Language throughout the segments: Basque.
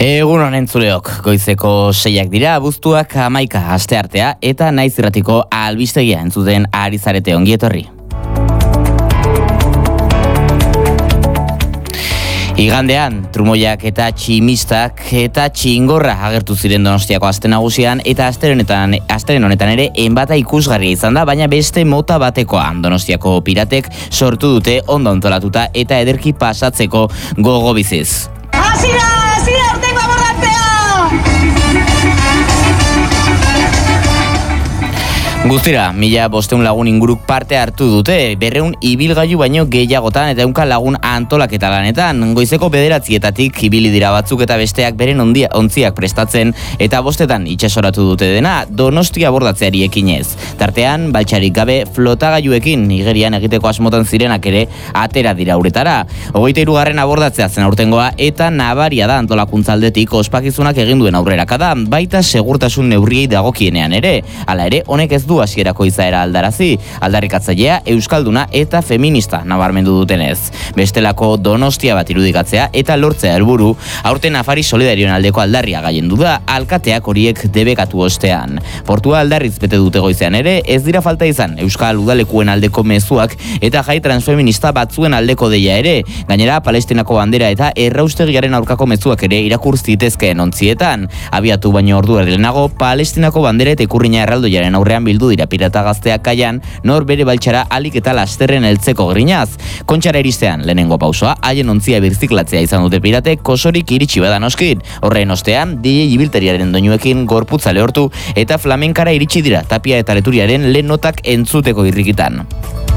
Egunon entzuleok, goizeko 6 dira, abuztuak 11 asteartea eta Naiz Irratiko albistegia entzuten ari zarete, ongi etorri. Igandean, trumoiak eta tximistak eta txingorra agertu ziren Donostiako aste nagusian eta asteren honetan ere enbata ikusgarria izan da, baina beste mota batekoa. Donostiako piratek sortu dute ondo antolatuta eta ederki pasatzeko gogo biziz. Hasira, urtengo abordatzea! Guztira, 1500 lagun inguruk parte hartu dute, 200 ibilgailu baino gehiagotan eta 100 lagun antolaketa lanetan. Goizeko 9:00 ibili dira batzuk eta besteak beren ontziak prestatzen eta 5:00 itsasoratu dute dena Donostia abordatzeari ekinez. Tartean, baltsarik gabe flotagailuekin igerian egiteko asmotan zirenak ere atera dira uretara. 23. abordatzea zen aurtengoa eta nabaria da antolakuntzaldetik ospakizunak egin duen aurrerakada, baita segurtasun neurriei dagokienean ere. Hala ere, honek ez du hasierako izaera aldarazi, aldarrikatzailea euskalduna eta feminista nabarmendu dutenez. Bestelako Donostia bat irudikatzea eta lortzea helburu, aurten afari solidarioen aldeko aldarria gailendu da, alkateak horiek debekatu ostean. Portua aldarriz bete dute goizean ere, ez dira falta izan euskal udalekuen aldeko mezuak eta jai transfeminista batzuen aldeko deia ere. Gainera, Palestinako bandera eta erraustegiaren aurkako mezuak ere irakur zitezkeen ontzietan. Abiatu baino ordu erdi lehenago, Palestinako bandera eta ikurrina erraldoiaren aurrean bildu dira pirata gazteak kaian, nor bere baltsara alik eta lasterren heltzeko grinaz. Kontxara iristean, lehenengo pausoa, haien ontzia birziklatzea izan dute piratek, kosorik iritsi bada noskit. Horren ostean, DJ ibiltariaren doinuekin gorputza lehortu eta flamenkara iritsi dira Tapia eta Leturiaren lehen notak entzuteko irrikitan.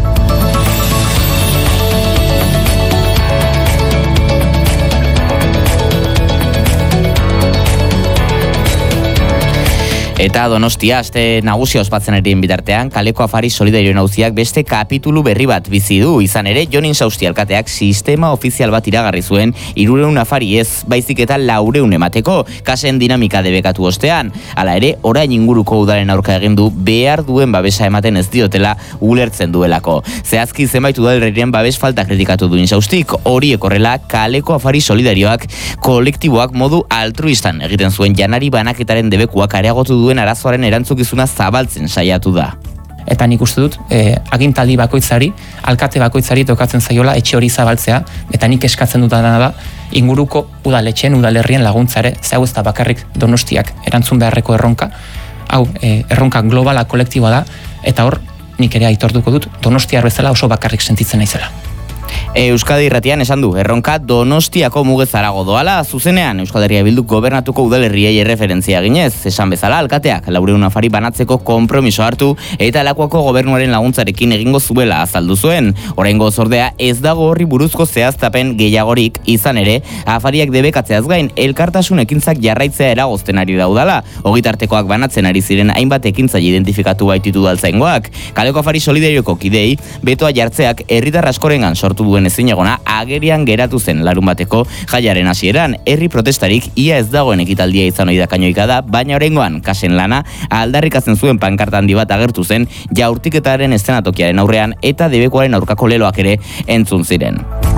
Eta Donostia aste nagusia ospatzen erien bitartean, kaleko afari solidarioen auziak beste kapitulu berri bat bizi du. Izan ere, Jon Insausti alkateak sistema ofizial bat iragarri zuen 300 afari ez, baizik eta 400 emateko, kasen dinamika debekatu ostean. Hala ere, orain inguruko udaren aurka egin du behar duen babesa ematen ez diotela ulertzen duelako. Zehazki zenbait udalerrien babes falta kritikatu du Insaustik, horiek horrela kaleko afari solidarioak kolektiboak modu altruistan egiten zuen janari banaketaren debekuak areagotu duen arazoaren erantzukizuna zabaltzen saiatu da. Eta nik uste dut, agintaldi bakoitzari, alkate bakoitzari tokatzen zaiola etxe hori zabaltzea, eta nik eskatzen dutana da, inguruko udaletxeen, udalerrien laguntzare, ze hau ez da bakarrik Donostiak erantzun beharreko erronka, hau erronka globala kolektiboa da, eta hor nik ere aitortuko dut, Donostiar bezala oso bakarrik sentitzen naizela. Euskadi Irratian esan du, erronka Donostiako mugezarago doala, zuzenean Euskal Herria Bilduk gobernatuko udalerriei erreferentzia ginez, esan bezala alkateak 400 afari banatzeko konpromiso hartu eta Lakuako gobernuaren laguntzarekin egingo zuela azaldu zuen. Oraingoz ordea ez dago horri buruzko zehaztapen gehiagorik, izan ere, afariak debekatzeaz gain elkartasun ekintzak jarraitzea eragozten ari daudala, ogitartekoak banatzen ari ziren hainbat ekintzaile identifikatu baititu daltzaingoak. Kaleko afari solidarioko kidei, betoa jartzeak herritar askorengan sortu duen ezinegona agerian geratu zen larunbateko jaiaren hasieran. Herri protestarik ia ez dagoen ekitaldia izan ohi da Kainoika da, baina oraingoan kasen lana aldarrikatzen zuen pankarta handi bat agertu zen jaurtiketaren eszenatokiaren aurrean eta debekuaren aurkako leloak ere entzun ziren.